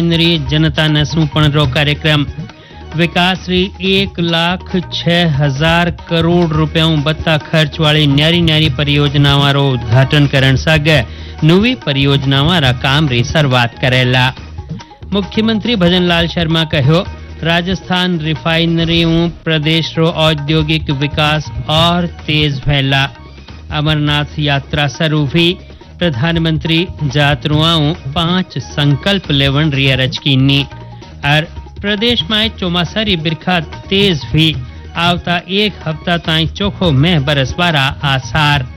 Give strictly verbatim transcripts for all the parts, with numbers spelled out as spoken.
Refinery जनता ने सूपणरो कार्यक्रम विकासरी एक लाख छह हजार करोड़ रुपयों बत्ता खर्च वाली न्यारी न्यारी परियोजनाओं रो उद्घाटन करण सागे नवी परियोजनाओं रा काम री शुरुआत करेला। मुख्यमंत्री भजनलाल शर्मा कहो राजस्थान रिफाइनरियों प्रदेश रो औद्योगिक विकास और तेज फैला। अमरनाथ यात्रा शुरू हुई। प्रधानमंत्री यात्रुओं पांच संकल्प लेवन रिया रचकीनी और प्रदेश में चौमासारी बिरखा तेज हुई। आवता एक हफ्ता ताई चोखो मेह बरसवारा आसार।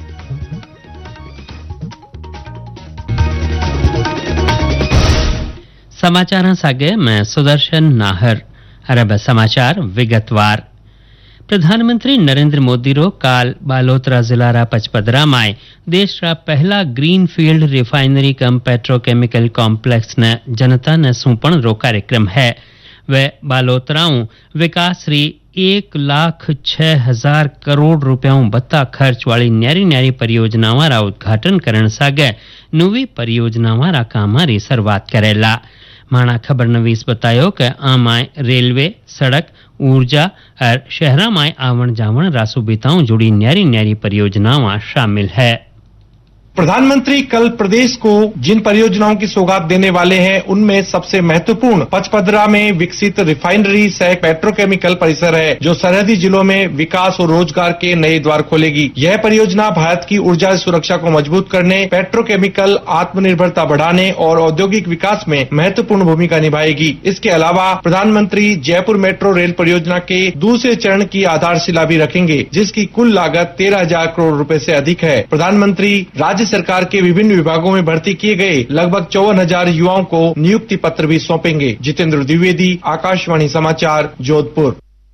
समाचार सागे मैं सुदर्शन नाहर। अरब समाचार विगतवार। प्रधानमंत्री नरेंद्र मोदी रो काल बालोतरा जिला रा पचपदरा में देश रा पहला ग्रीन फील्ड रिफाइनरी कम पेट्रोकेमिकल कॉम्प्लेक्स ने जनता ने सूपण रो कार्यक्रम है। वे बालोतराओं विकासरी एक लाख छह हजार करोड़ रुपयों बत्ता खर्च वाली न्यारी न्यारी परियोजनाओं रा उद्घाटन करण सागे नवी परियोजनाओं रा काम री शुरुआत करेला। माणा खबर नवीस बतायो कि आमाय रेलवे सड़क ऊर्जा और शहरा में आवण जावण रा सुविधाओं जुड़ी न्यारी न्यारी परियोजनाओं शामिल है। प्रधानमंत्री कल प्रदेश को जिन परियोजनाओं की सौगात देने वाले हैं उनमें सबसे महत्वपूर्ण पचपदरा में विकसित रिफाइनरी सह पेट्रोकेमिकल परिसर है, जो सरहदी जिलों में विकास और रोजगार के नए द्वार खोलेगी। यह परियोजना भारत की ऊर्जा सुरक्षा को मजबूत करने, पेट्रोकेमिकल आत्मनिर्भरता बढ़ाने और औद्योगिक विकास में महत्वपूर्ण भूमिका निभाएगी। इसके अलावा प्रधानमंत्री जयपुर मेट्रो रेल परियोजना के दूसरे चरण की आधारशिला भी रखेंगे, जिसकी कुल लागत तेरह हजार करोड़ रुपए से अधिक है। प्रधानमंत्री राज्य सरकार के विभिन्न विभागों में भर्ती किए गए लगभग चौवन हजार युवाओं को नियुक्ति पत्र भी सौंपेंगे। जितेंद्र द्विवेदी, आकाशवाणी समाचार, जोधपुर।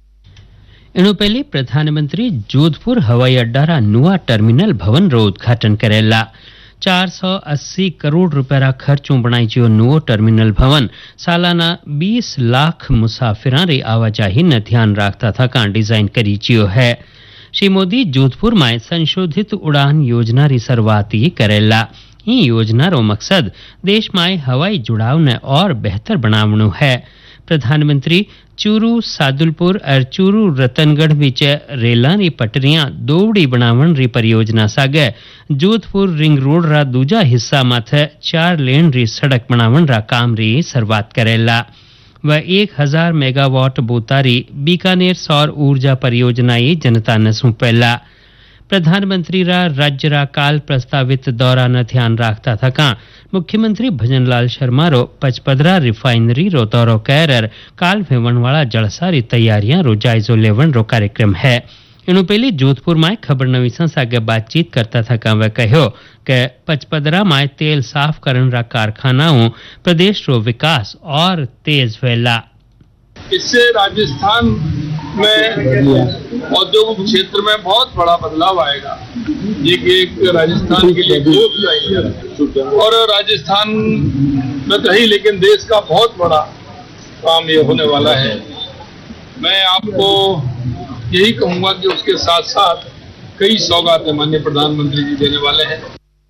एनु पहले प्रधानमंत्री जोधपुर हवाई अड्डा रा नुआ टर्मिनल भवन रो उद्घाटन करेला। चार सौ अस्सी करोड़ रुपया रा खर्चों बनाई जो नुओ टर्मिनल भवन सालाना बीस लाख मुसाफिरां री आवाजाही न ध्यान रखता था का डिजाइन करी जियो है। श्री मोदी जोधपुर में संशोधित उड़ान योजना री शुरुआत ही करेला। ई योजना रो मकसद देश में हवाई जुड़ाव ने और बेहतर बनावणु है। प्रधानमंत्री चूरू सादुलपुर और चूरू रतनगढ़ बीच रेला री पटरियां दोवड़ी बनावण री परियोजना सागे जोधपुर रिंग रोड रा दूजा हिस्सा माथे चार लेन री सड़क बनावण रा काम री शुरुआत करेला। वह एक हजार मेगावाट बोतारी बीकानेर सौर ऊर्जा परियोजना ये जनता ने सौंपेला। प्रधानमंत्री रा राज्य रा काल प्रस्तावित दौरा न ध्यान रखता था का मुख्यमंत्री भजनलाल शर्मा रो पचपदरा रिफाइनरी रो दौरो कर काल भेवण वाला जलसा री तैयारियां रो जायजो लेवण रो कार्यक्रम है। इनु पहले जोधपुर में खबर नवीसा सागे बातचीत करता था का वह कहो कि पचपदरा में तेल साफ करन रा कारखानाओं प्रदेश रो विकास और तेज फैला। इससे राजस्थान में औद्योगिक क्षेत्र में बहुत बड़ा बदलाव आएगा। ये एक राजस्थान के लिए ग्रोथ चाहिए और राजस्थान में तो ही लेकिन देश का बहुत बड़ा काम ये होने वाला है। मैं आपको यही कहूंगा कि उसके साथ साथ कई सौगातें माननीय प्रधानमंत्री जी देने वाले हैं।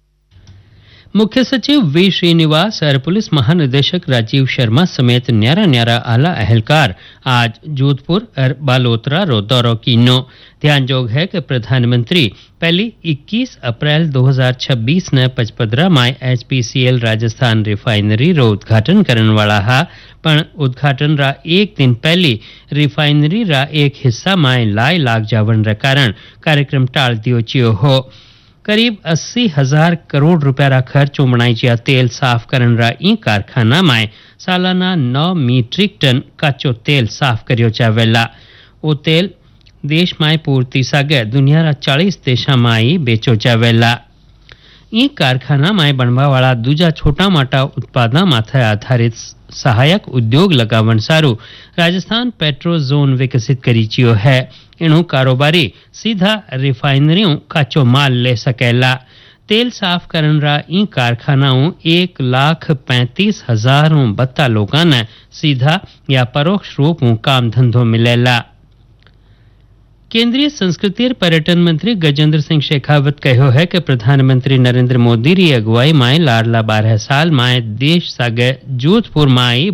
मुख्य सचिव वी श्रीनिवास और पुलिस महानिदेशक राजीव शर्मा समेत न्यारा न्यारा आला अहलकार आज जोधपुर और बालोतरा रो दौरो कीनो। ध्यानजोग है कि प्रधानमंत्री पहली इक्कीस अप्रैल दो हजार छब्बीस ने पचपदरा में एचपीसीएल राजस्थान रिफाइनरी रो उद्घाटन करने वाला हा, पण उद्घाटन रा एक दिन पहले रिफाइनरी रा एक हिस्सा में लाई लाग जावन रे कारण कार्यक्रम टाल दियो चियो हो। करीब अस्सी हजार करोड़ रुपया रा खर्च उमड़ाई जिया तेल साफ करन रा ई कारखाना में सालाना नौ मीट्रिक टन कच्चो तेल साफ करियो जावेला। ओ तेल देश में पूर्ति सागे दुनिया रा चालीस देशा में बेचो जावेला। ई कारखाना में बनवा वाला दूजा छोटा मोटा उत्पादन माथे आधारित सहायक उद्योग लगावन सारू राजस्थान पेट्रो जोन विकसित करी चियो है। इनु कारोबारी सीधा रिफाइनरियों कच्चो माल ले सकेला। तेल साफ करन रा ई कारखानाओं एक लाख पैंतीस हजारों बत्ता लोगों ने सीधा या परोक्ष रूप में काम धंधो मिलेला। केंद्रीय संस्कृति और पर्यटन मंत्री गजेंद्र सिंह शेखावत कहो है कि प्रधानमंत्री नरेंद्र मोदी री अगुवाई में लाडला बारह साल में देश सागे जोधपुर में